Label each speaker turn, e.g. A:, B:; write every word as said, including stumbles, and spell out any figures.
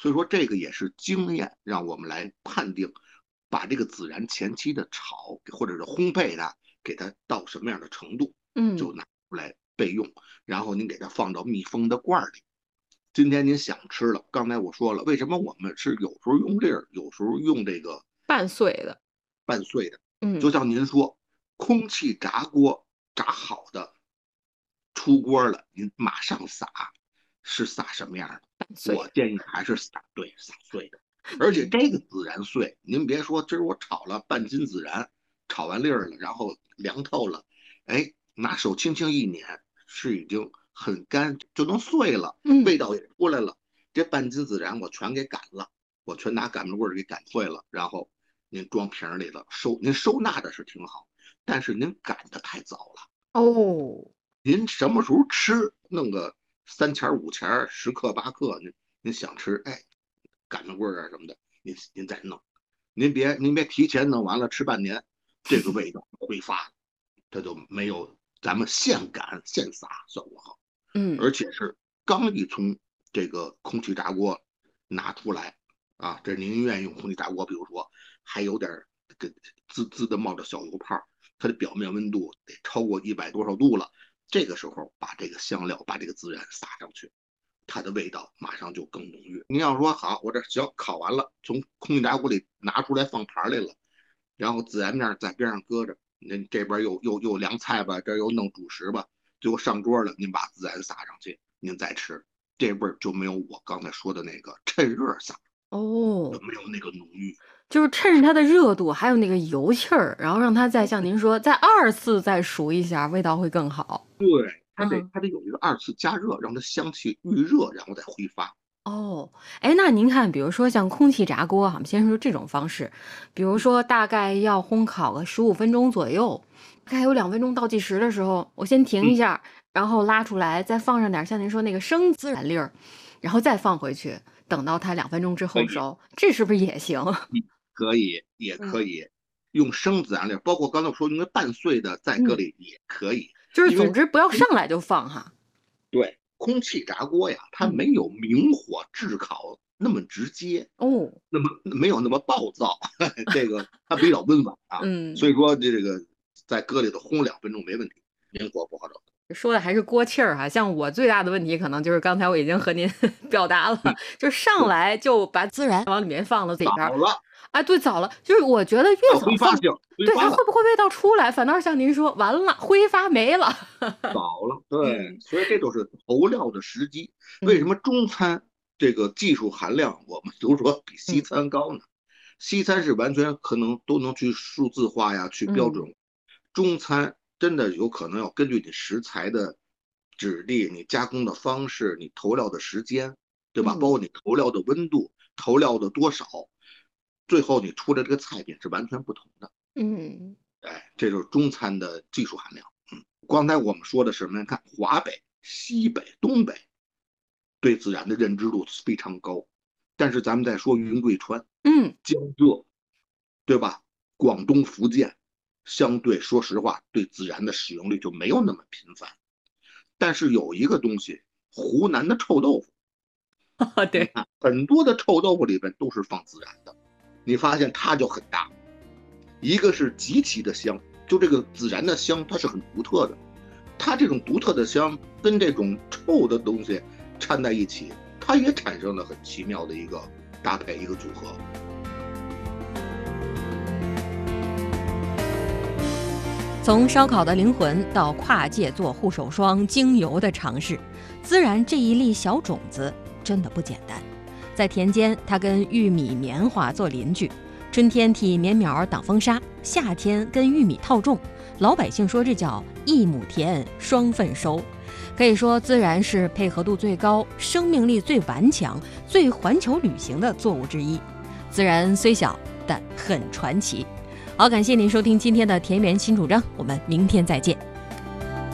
A: 所以说这个也是经验，让我们来判定，把这个孜然前期的炒或者是烘焙它，给它到什么样的程度，就
B: 嗯
A: 拿出来备用，然后您给它放到密封的罐里。今天您想吃了，刚才我说了，为什么我们是有时候用粒儿，有时候用这个
B: 半碎的。
A: 半碎的？就
B: 嗯，
A: 像您说，空气炸锅炸好的出锅了，您马上撒，是撒什么样的？
B: 半碎的。
A: 我建议还是撒对撒碎的。而且
B: 嗯
A: 这个孜然碎，您别说，今儿我炒了半斤孜然，炒完粒儿了，然后凉透了，哎，拿手轻轻一捻，是已经很干，就能碎了，
B: 嗯
A: 味道也出来了。这半斤孜然我全给擀了，我全拿擀面棍给擀碎了，然后您装瓶里了，收您收纳的是挺好，但是您擀的太早了。
B: 哦。
A: 您什么时候吃，弄个三钱五钱十克八克，您您想吃，哎，擀面棍啊什么的，您您再弄，您别您别提前弄完了吃半年，这个味道挥发，它就没有咱们现擀现撒效果好，
B: 嗯
A: 而且是刚一从这个空气炸锅拿出来啊，这您愿意用空气炸锅，比如说还有点这个滋滋的冒着小油泡，它的表面温度得超过一百多少度了。这个时候把这个香料、把这个孜然撒上去，它的味道马上就更浓郁。您要说好，我这行烤完了，从空气炸锅里拿出来放盘里了，然后孜然面在边上搁着，您这边又又又凉菜吧，这又弄主食吧，最后上桌了，您把孜然撒上去，您再吃，这味儿就没有我刚才说的那个趁热撒，就
B: 哦，
A: 没有那个浓郁。
B: 就是趁着它的热度，还有那个油气儿，然后让它再像您说，再二次再熟一下，味道会更好。
A: 对，它得
B: 嗯。
A: 它得有一个二次加热，让它香气预热，然后再挥发。
B: 哦，哎，那您看，比如说像空气炸锅哈，我们先说这种方式，比如说大概要烘烤个十五分钟左右，大概有两分钟倒计时的时候，我先停
A: 嗯，
B: 一下，然后拉出来，再放上点儿像您说那个生孜然粒儿，然后再放回去，等到它两分钟之
A: 可以。
B: 后熟，这是不是也行？
A: 嗯，可以，也可
B: 嗯
A: 以用生孜然粒，包括刚才我说用那拌碎的在搁
B: 嗯，
A: 里也可以，
B: 就是
A: 因为
B: 总之不要上来就放哈。
A: 对空气炸锅呀，它
B: 嗯。
A: 没有明火炙烤那么直接，
B: 哦。
A: 那么没有那么暴躁，这个它比较温婉啊，
B: 嗯。
A: 所以说这个在搁里头烘两分钟没问题，明火不好找。
B: 说的还是锅气儿哈，像我最大的问题可能就是刚才我已经和您表达了，
A: 嗯，
B: 就是上
A: 对，
B: 来就把孜然往里面放了里边儿。
A: 早了，
B: 啊，对，早了，就是我觉得越
A: 要
B: 早放，
A: 挥发性，挥
B: 对，它会
A: 发了。
B: 不会味道出来，反倒是像您说，完了，挥发没了。
A: 早了，对，
B: 嗯
A: 所以这都是投料的时机。为什
B: 嗯
A: 么中餐这个技术含量我们都说比西
B: 嗯
A: 餐高呢？西餐是完全可能都能去数字化呀，去标
B: 嗯
A: 准，中餐真的有可能要根据你食材的质地、你加工的方式、你投料的时间，对吧？包
B: 嗯
A: 括你投料的温度、投料的多少，最后你出的这个菜品是完全不同的。
B: 嗯
A: 哎，这就是中餐的技术含量。嗯，刚才我们说的是什么？看华北、西北、东北对孜然的认知度非常高，但是咱们再说云贵川、
B: 嗯。
A: 江浙，对吧？广东、福建，相对说实话，对孜然的使用率就没有那么频繁。但是有一个东西，湖南的臭豆腐，你
B: 对。
A: 看很多的臭豆腐里边都是放孜然的，你发现它就很大。一个是极其的香，就这个孜然的香，它是很独特的。它这种独特的香跟这种臭的东西掺在一起，它也产生了很奇妙的一个搭配，一个组合。
C: 从烧烤的灵魂到跨界做护手霜、精油的尝试，孜然这一粒小种子真的不简单。在田间，它跟玉米、棉花做邻居，春天替棉苗挡风沙，夏天跟玉米套种。老百姓说这叫一亩田双份收。可以说，孜然是配合度最高、生命力最顽强、最环球旅行的作物之一。孜然虽小，但很传奇。好，感谢您收听今天的田园新主张，我们明天再见。